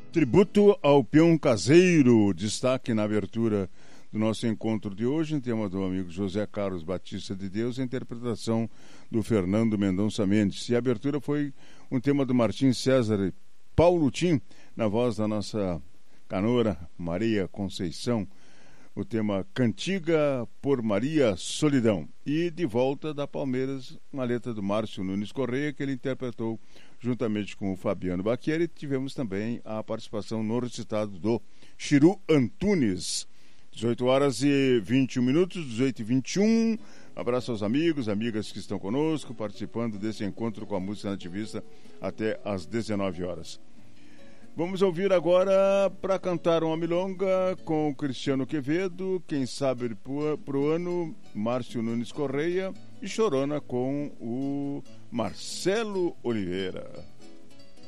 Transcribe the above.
Tributo ao peão caseiro, destaque na abertura do nosso encontro de hoje, em tema do amigo José Carlos Batista de Deus, a interpretação do Fernando Mendonça Mendes. E a abertura foi um tema do Martim César e Paulo Tim, na voz da nossa canora Maria Conceição, o tema Cantiga por Maria Solidão. E de volta da Palmeiras, uma letra do Márcio Nunes Correia, que ele interpretou juntamente com o Fabiano Baqueri. Tivemos também a participação no recitado do Chiru Antunes. 18 horas e 21 minutos, 18 e 21. Abraço aos amigos, amigas que estão conosco, participando desse encontro com a música nativista até às 19 horas. Vamos ouvir agora, para cantar uma milonga, com o Cristiano Quevedo, Quem Sabe pro Ano, Márcio Nunes Correia, e Chorona com o Marcelo Oliveira.